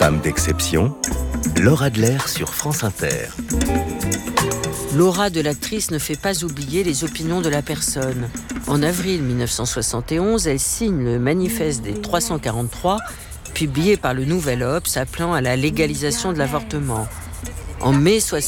Femme d'exception, Laure Adler sur France Inter. L'aura de l'actrice ne fait pas oublier les opinions de la personne. En avril 1971, elle signe le manifeste des 343, publié par le Nouvel Obs, appelant à la légalisation de l'avortement. En mai